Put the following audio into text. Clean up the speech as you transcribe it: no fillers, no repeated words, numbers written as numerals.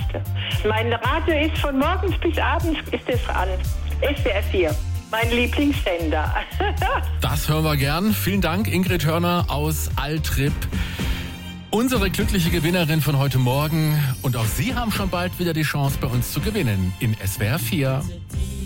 Beste. Mein Radio ist von morgens bis abends ist es an. SWR 4. Mein Lieblingssender. Das hören wir gern. Vielen Dank, Ingrid Hörner aus Altrip. Unsere glückliche Gewinnerin von heute Morgen. Und auch Sie haben schon bald wieder die Chance, bei uns zu gewinnen in SWR 4.